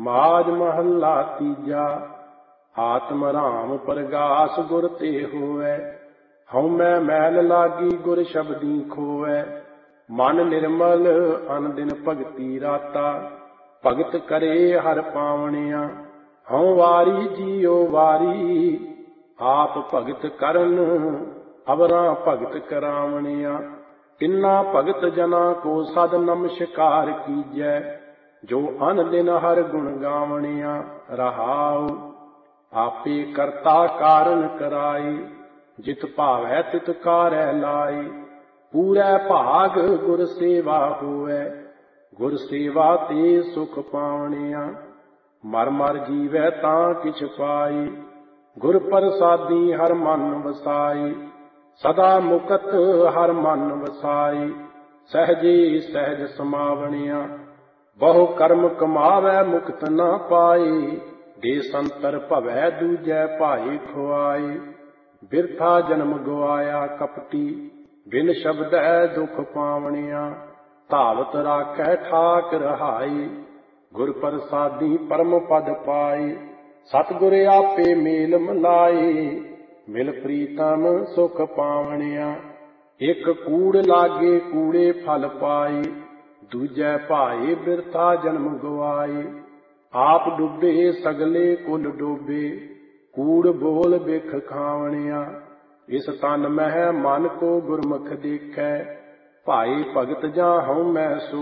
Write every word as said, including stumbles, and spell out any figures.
ਮਾਜ ਮਹੱਲਾ ਤੀਜਾ। ਆਤਮ ਰਾਮ ਪ੍ਰਗਾਸ ਗੁਰ ਤੇ ਹੋਵੈ, ਹਉਮੈ ਮੈਲ ਲਾਗੀ ਗੁਰ ਸ਼ਬਦੀ ਖੋਵੈ। ਮਨ ਨਿਰਮਲ ਅਨ ਦਿਨ ਭਗਤੀ ਰਾਤਾ, ਭਗਤ ਕਰੇ ਹਰ ਪਾਵਣਿਆ। ਹਉ ਵਾਰੀ ਜੀਉ ਵਾਰੀ, ਆਪ ਭਗਤ ਕਰਨ ਅਵਰਾਂ ਭਗਤ ਕਰਾਵਣਿਆ। ਤਿੰਨਾ ਭਗਤ ਜਨਾ ਕੋ ਸਦ ਨਮਸਕਾਰ ਕੀਜੈ, ਜੋ ਅਨ ਦਿਨ ਹਰ ਗੁਣ ਗਾਵਣਿਆ। ਰਹਾਉ ਆਪੇ ਕਰਤਾ ਕਾਰਨ ਕਰਾਈ, ਜਿਤ ਭਾਵੈ ਤਿਤ ਕਾਰੈ ਲਾਈ। ਪੂਰੈ ਭਾਗ ਗੁਰ ਸੇਵਾ ਹੋਵੈ, ਗੁਰ ਸੇਵਾ ਤੇ ਸੁਖ ਪਾਵਣਿਆ। ਮਰ ਮਰ ਜੀਵੈ ਤਾਂ ਕਿਛ ਪਾਈ, ਗੁਰ ਪ੍ਰਸਾਦੀ ਹਰ ਮਨ ਵਸਾਈ। ਸਦਾ ਮੁਕਤ ਹਰ ਮਨ ਵਸਾਈ, ਸਹਿਜੇ ਸਹਿਜ ਸਮਾਵਣਿਆ। ਬਹੁ ਕਰਮ ਕਮਾਵੈ ਮੁਕਤ ਨਾ ਪਾਈ, ਦੇ ਸੰਤਰ ਭਵੈ ਦੂਜੈ ਭਾਈ ਖੁਆਈ। ਬਿਰਥਾ ਜਨਮ ਗਵਾਇਆ ਕਪਟੀ, ਬਿਨ ਸ਼ਬਦੈ ਦੁਖ ਪਾਵਣਿਆ। ਧਾਵਤ ਰਾਖੈ ਠਾਕ ਰਹਾਈ, ਗੁਰ ਪ੍ਰਸਾਦੀ ਪਰਮ ਪਦ ਪਾਈ। ਸਤਿਗੁਰ ਆਪੇ ਮੇਲ ਮਲਾਈ, ਮਿਲ ਪ੍ਰੀਤਮ ਸੁਖ ਪਾਵਣਿਆ। ਇੱਕ ਕੂੜ ਲਾਗੇ ਕੂੜੇ ਫਲ ਪਾਈ, ਦੂਜੈ ਭਾਏ ਬਿਰਥਾ ਜਨਮ ਗਵਾਈ। ਆਪ ਡੁੱਬੇ ਸਗਲੇ ਕੁਲ ਡੋਬੇ, ਕੂੜ ਬੋਲ ਬਿਖ ਖਾਵਣਿਆ। ਇਸ ਤਨ ਮਹਿ ਮਨ ਕੋ ਗੁਰਮੁਖ ਦੇਖੈ, ਭਾਈ ਭਗਤ ਜਾਂ ਹਉ ਮੈਂ ਸੋ